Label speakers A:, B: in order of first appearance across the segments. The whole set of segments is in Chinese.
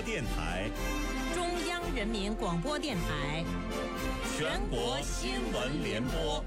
A: 电台、
B: 中央人民广播电台、
A: 全国新闻联播。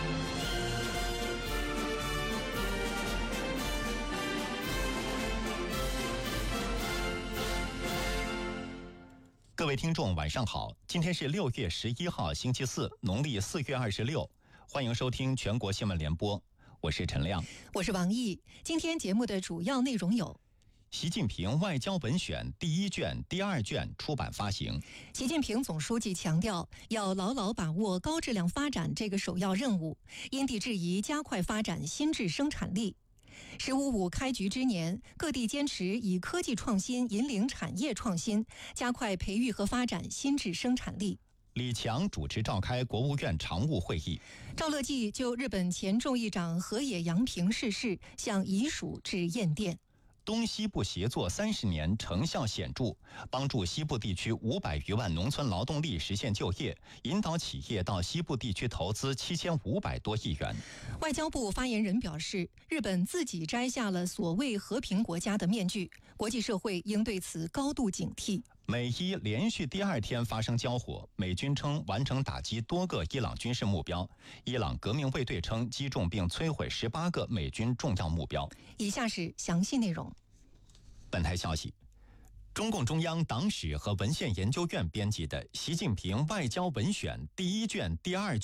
A: 各位听众晚上好，今天是6月11号星期四，农历4月26，欢迎收听全国新闻联播，我是陈亮，
C: 我是王毅。今天节目的主要内容有：
A: 习近平外交文选第1卷、第2卷出版发行。
C: 习近平总书记强调，要牢牢把握高质量发展这个首要任务，因地制宜加快发展新质生产力。“15+5”开局之年，各地坚持以科技创新引领产业创新，加快培育和发展新质生产力。
A: 李强主持召开国务院常务会议。
C: 赵乐际就日本前众议长河野洋平逝世向遗属致唁电。
A: 东西部协作30年成效显著，帮助西部地区500余万农村劳动力实现就业，引导企业到西部地区投资7500多亿元。
C: 外交部发言人表示，日本自己摘下了所谓和平国家的面具，国际社会应对此高度警惕。
A: 美伊连续第2天发生交火，美军称完成打击多个伊朗军事目标，伊朗革命卫队称击中并摧毁18个美军重要目标。
C: 以下是详细内容。
A: 本台消息，中共中央党史和文献研究院编辑的《习近平外交文选第1卷、第2卷》